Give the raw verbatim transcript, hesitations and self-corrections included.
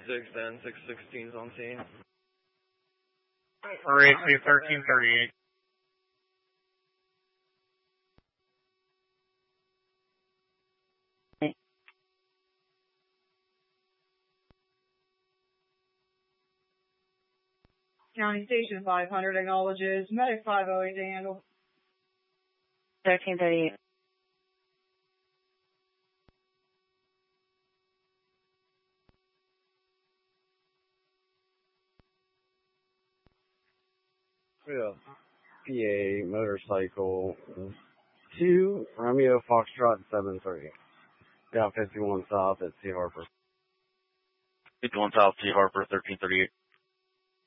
six ten, six sixteen's on scene. R A C thirteen thirty-eight. County Station five hundred acknowledges. Medic five oh eight to handle. thirteen thirty-eight. Yeah. P A motorcycle two Romeo Foxtrot seven three. Yeah, fifty-one south at Sea Harper. fifty-one south, Sea Harper, thirteen thirty-eight.